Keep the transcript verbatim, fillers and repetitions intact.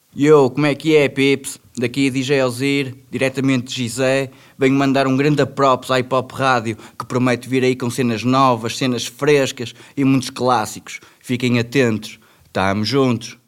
Yo, como é que é, Pips? Daqui é D J Ozir, diretamente de Gizé. Venho mandar um grande props à Hip Hop Rádio, que promete vir aí com cenas novas, cenas frescas e muitos clássicos. Fiquem atentos. Tamo juntos.